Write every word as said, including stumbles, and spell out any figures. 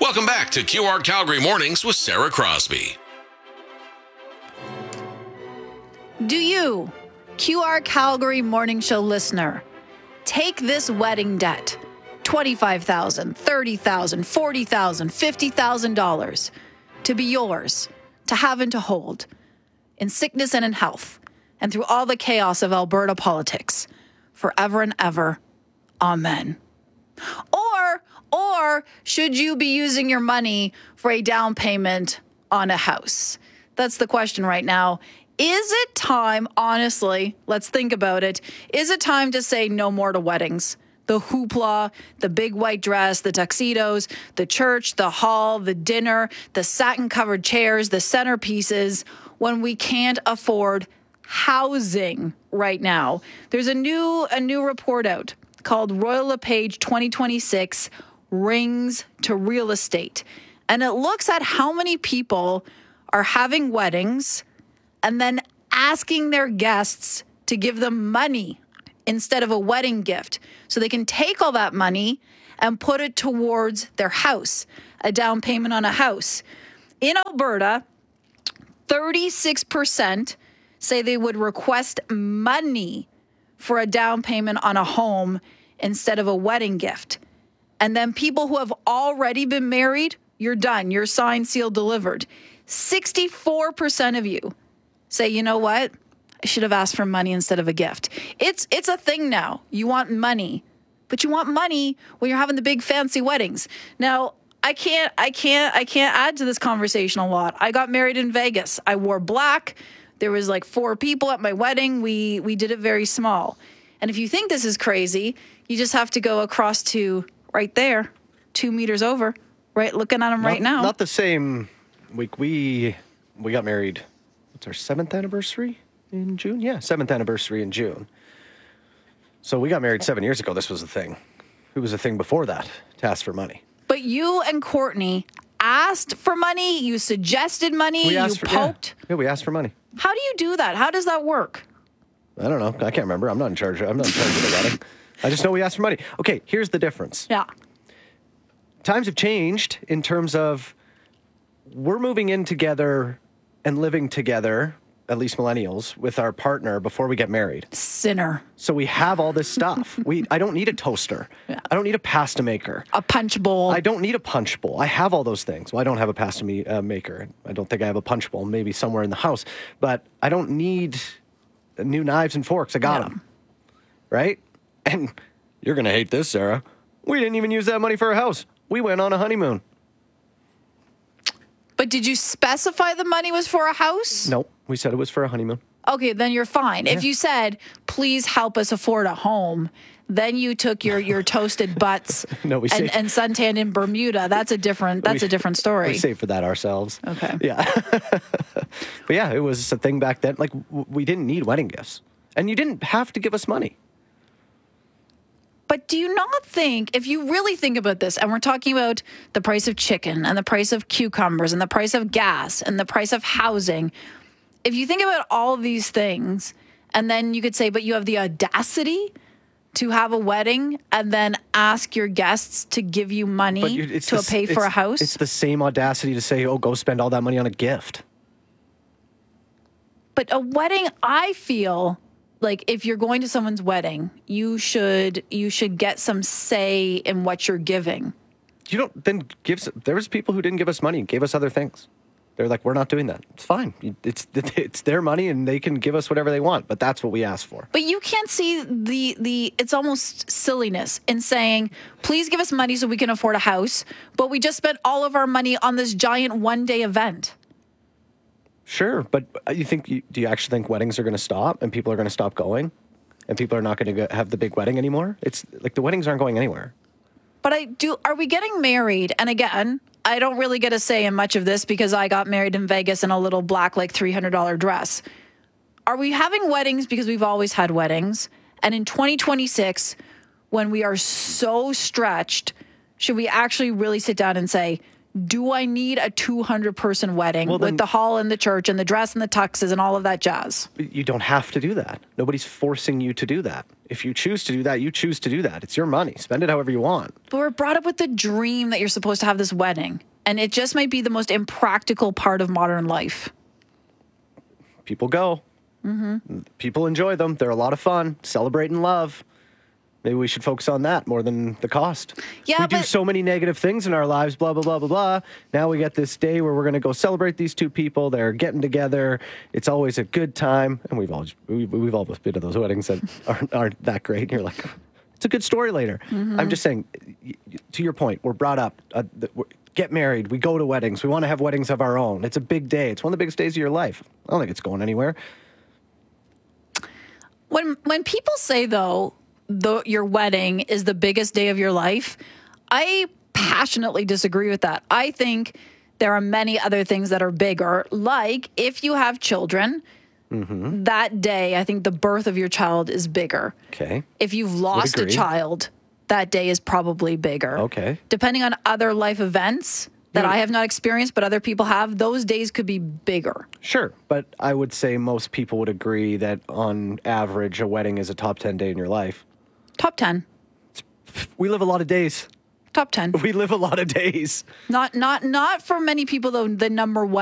Welcome back to Q R Calgary Mornings with Sarah Crosby. Do you, Q R Calgary Morning Show listener, take this wedding debt, twenty-five thousand dollars, thirty thousand dollars, forty thousand dollars, fifty thousand dollars, to be yours, to have and to hold, in sickness and in health, and through all the chaos of Alberta politics, forever and ever. Amen. Or, or should you be using your money for a down payment on a house? That's the question right now. Is it time, honestly, let's think about it, is it time to say no more to weddings? The hoopla, the big white dress, the tuxedos, the church, the hall, the dinner, the satin-covered chairs, the centerpieces, when we can't afford housing right now. There's a new a new report out called Royal LePage twenty twenty-six Rings to Real Estate. And it looks at how many people are having weddings and then asking their guests to give them money instead of a wedding gift. So they can take all that money and put it towards their house, a down payment on a house. In Alberta, thirty-six percent say they would request money for a down payment on a home instead of a wedding gift. And then people who have already been married, you're done. You're signed, sealed, delivered. sixty-four percent of you say, you know what? I should have asked for money instead of a gift. It's it's a thing now. You want money, but you want money when you're having the big fancy weddings. Now, I can't I can't I can't add to this conversation a lot. I got married in Vegas. I wore black. There was like four people at my wedding. We we did it very small. And if you think this is crazy, you just have to go across to right there, two meters over, right, looking at them not, right now. Not the same week. We we got married. What's our seventh anniversary in June? Yeah, seventh anniversary in June. So we got married seven years ago. This was a thing. It was a thing before that to ask for money. But you and Courtney asked for money. You suggested money. We you asked for, poked. Yeah. yeah, we asked for money. How do you do that? How does that work? I don't know. I can't remember. I'm not in charge. I'm not in charge of the wedding. I just know we asked for money. Okay, here's the difference. Yeah. Times have changed in terms of we're moving in together and living together, at least millennials, with our partner before we get married. Sinner. So we have all this stuff. we I don't need a toaster. Yeah. I don't need a pasta maker. A punch bowl. I don't need a punch bowl. I have all those things. Well, I don't have a pasta me, uh, maker. I don't think I have a punch bowl, maybe somewhere in the house. But I don't need new knives and forks. I got Yeah. them. Right? And you're going to hate this, Sarah. We didn't even use that money for a house. We went on a honeymoon. But did you specify the money was for a house? No, we said it was for a honeymoon. Okay, then you're fine. Yeah. If you said, please help us afford a home, then you took your, your toasted butts No, we and, saved- and suntanned in Bermuda. That's a different that's We- a different story. We saved for that ourselves. Okay. Yeah. But yeah, it was a thing back then. Like, w- we didn't need wedding gifts. And you didn't have to give us money. But do you not think, if you really think about this, and we're talking about the price of chicken and the price of cucumbers and the price of gas and the price of housing, if you think about all of these things, and then you could say, but you have the audacity to have a wedding and then ask your guests to give you money But you- it's to the, pay for it's- a house? It's the same audacity to say, oh, go spend all that money on a gift. But a wedding, I feel like if you're going to someone's wedding, you should you should get some say in what you're giving. You don't then give. s- There was people who didn't give us money, gave us other things. They're like, we're not doing that. It's fine. You- It's it's their money, and they can give us whatever they want. But that's what we asked for. But you can't see the the it's almost silliness in saying, please give us money so we can afford a house, but we just spent all of our money on this giant one-day event. Sure, but you think? You, do you actually think weddings are going to stop, and people are going to stop going, and people are not going to have the big wedding anymore? It's like the weddings aren't going anywhere. But I do are we getting married? And again, I don't really get a say in much of this because I got married in Vegas in a little black, like three hundred dollars dress. Are we having weddings because we've always had weddings? And in twenty twenty-six, when we are so stretched, should we actually really sit down and say, Do I need a two hundred person wedding Well, then- with the hall and the church and the dress and the tuxes and all of that jazz? You don't have to do that. Nobody's forcing you to do that. If you choose to do that, you choose to do that. It's your money. Spend it however you want. But we're brought up with the dream that you're supposed to have this wedding. And it just might be the most impractical part of modern life. People go. Mm-hmm. People enjoy them. They're a lot of fun. Celebrate and love. Maybe we should focus on that more than the cost. Yeah, we do but- so many negative things in our lives, blah, blah, blah, blah, blah. Now we get this day where we're going to go celebrate these two people. They're getting together. It's always a good time. And we've always, we, we've all been to those weddings that aren't, aren't that great. And you're like, it's a good story later. Mm-hmm. I'm just saying, y- y- to your point, we're brought up, uh, that we're, get married. We go to weddings. We want to have weddings of our own. It's a big day. It's one of the biggest days of your life. I don't think it's going anywhere. When when people say, though, the, your wedding is the biggest day of your life, I passionately disagree with that. I think there are many other things that are bigger, like if you have children, Mm-hmm. that day, I think the birth of your child is bigger. Okay. If you've lost a agree. child, that day is probably bigger. Okay. Depending on other life events that Yeah. I have not experienced, but other people have, those days could be bigger. Sure, but I would say most people would agree that on average, a wedding is a top ten day in your life. Top ten. We live a lot of days. Top ten. We live a lot of days. Not not not for many people though. The number one